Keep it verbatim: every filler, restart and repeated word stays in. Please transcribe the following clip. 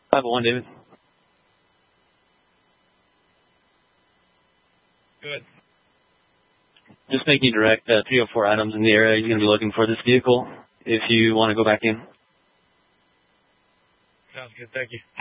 five oh one, David. Good. Just making direct uh, three oh four Adams in the area. He's going to be looking for this vehicle if you want to go back in. Sounds good. Thank you.